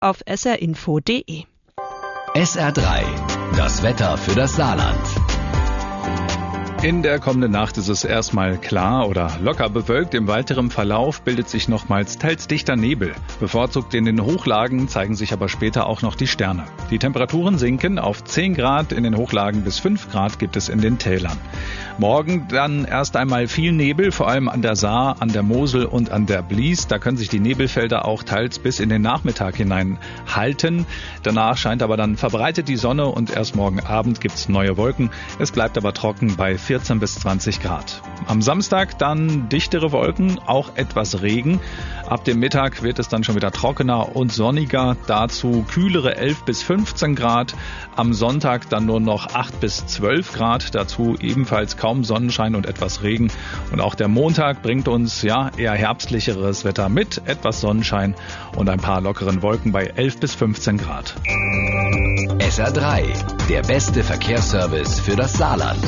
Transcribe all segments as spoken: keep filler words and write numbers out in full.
auf s r info punkt d e. S R drei, das Wetter für das Saarland. In der kommenden Nacht ist es erstmal klar oder locker bewölkt. Im weiteren Verlauf bildet sich nochmals teils dichter Nebel. Bevorzugt in den Hochlagen zeigen sich aber später auch noch die Sterne. Die Temperaturen sinken auf zehn Grad in den Hochlagen, bis fünf Grad gibt es in den Tälern. Morgen dann erst einmal viel Nebel, vor allem an der Saar, an der Mosel und an der Blies. Da können sich die Nebelfelder auch teils bis in den Nachmittag hinein halten. Danach scheint aber dann verbreitet die Sonne und erst morgen Abend gibt es neue Wolken. Es bleibt aber trocken bei vierzehn bis zwanzig Grad. Am Samstag dann dichtere Wolken, auch etwas Regen. Ab dem Mittag wird es dann schon wieder trockener und sonniger. Dazu kühlere elf bis fünfzehn Grad. Am Sonntag dann nur noch acht bis zwölf Grad. Dazu ebenfalls kaum Sonnenschein und etwas Regen. Und auch der Montag bringt uns ja eher herbstlicheres Wetter mit etwas Sonnenschein und ein paar lockeren Wolken bei elf bis fünfzehn Grad. S R drei, der beste Verkehrsservice für das Saarland.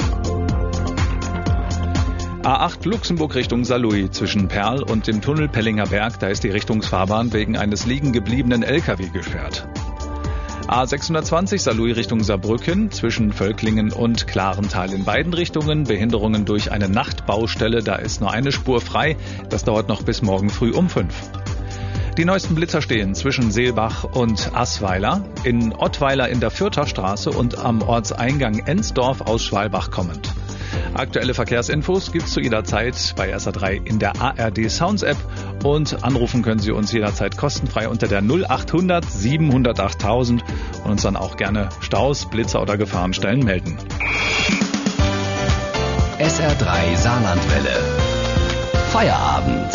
A acht Luxemburg Richtung Saarlouis zwischen Perl und dem Tunnel Pellinger Berg, da ist die Richtungsfahrbahn wegen eines liegen gebliebenen L K W gesperrt. A sechshundertzwanzig Saarlouis Richtung Saarbrücken zwischen Völklingen und Klarental in beiden Richtungen. Behinderungen durch eine Nachtbaustelle, da ist nur eine Spur frei. Das dauert noch bis morgen früh um fünf. Die neuesten Blitzer stehen zwischen Seelbach und Assweiler, in Ottweiler in der Fürther Straße und am Ortseingang Ensdorf aus Schwalbach kommend. Aktuelle Verkehrsinfos gibt's zu jeder Zeit bei S R drei in der A R D Sounds App und anrufen können Sie uns jederzeit kostenfrei unter der null achthundert siebenhundertacht tausend und uns dann auch gerne Staus, Blitzer oder Gefahrenstellen melden. S R drei Saarlandwelle. Feierabend.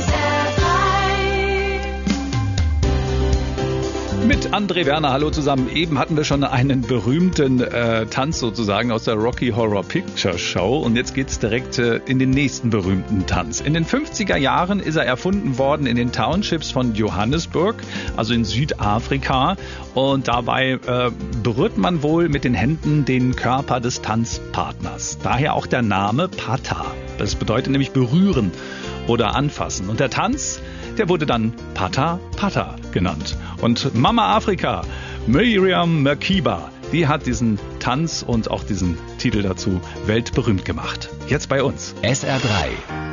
Mit André Werner, hallo zusammen. Eben hatten wir schon einen berühmten äh, Tanz sozusagen aus der Rocky Horror Picture Show und jetzt geht's direkt äh, in den nächsten berühmten Tanz. In den fünfziger Jahren ist er erfunden worden in den Townships von Johannesburg, also in Südafrika, und dabei äh, berührt man wohl mit den Händen den Körper des Tanzpartners. Daher auch der Name Pata. Das bedeutet nämlich berühren oder anfassen. Und der Tanz, der wurde dann Pata Pata genannt. Und Mama Afrika, Miriam Makeba, die hat diesen Tanz und auch diesen Titel dazu weltberühmt gemacht. Jetzt bei uns. S R drei,